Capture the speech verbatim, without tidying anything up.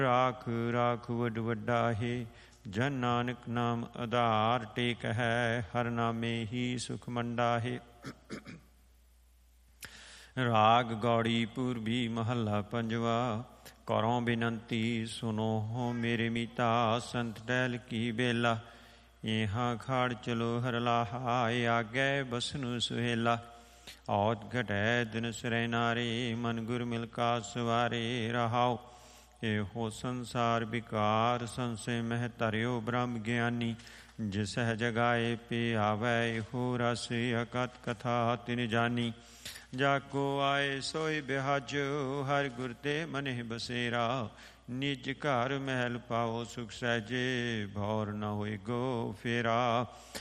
ਰਾਖ ਰਾਖ ਵੱਡ ਵੱਡਾ ਹੈ, ਜਨ ਨਾਨਕ ਨਾਮ ਆਧਾਰ ਟੇਕ ਹੈ, ਹਰ ਨਾਮੇ ਹੀ ਸੁਖ ਮੰਡਾ ਹੈ। ਰਾਗ ਗੌੜੀ ਪੂਰਬੀ ਮਹੱਲਾ ਪੰਜਵਾ। ਕਰੋ ਬੇਨੰਤੀ ਸੁਨੋ ਹੋ ਮੇਰੇ ਮੀਤਾ, ਸੰਤ ਟਹਿਲ ਕੀ ਬੇਲਾ, ਇਹਾਂ ਖਾੜ ਚਲੋ ਹਰ ਲਾਹਾ, ਆਗੇ ਬਸਨੁ ਸੁਹੇਲਾ। ਔਤ ਘਟੈ ਦਿਨ ਸਰੈ ਨਾਰੇ, ਮਨ ਗੁਰ ਮਿਲ ਕਾ ਸਵਾਰੇ ਰਹਾਉ। ਇਹੋ ਸੰਸਾਰ ਵਿਕਾਰ, ਸੰਸੇ ਮਹਿ ਧਰਿਓ ਬ੍ਰਹਮ ਗਿਆਨੀ, ਜਿਸਹਿ ਜਗਾਏ ਪੇ ਆਵੈ, ਇਹੋ ਰਸ ਅਕਤ ਕਥਾ ਤਿਨ ਜਾਨੀ। ਜਾ ਕੋ ਆਏ ਸੋਈ ਬਿਹਾਜੋ, ਹਰਿ ਗੁਰ ਤੇ ਮਨਿ ਬਸੇਰਾ, ਨਿਜ ਘਰ ਮਹਿਲ ਪਾਓ ਸੁਖ ਸਹਿਜੇ, ਭੌਰ ਨ ਹੋਏ ਗੋ ਫੇਰਾ।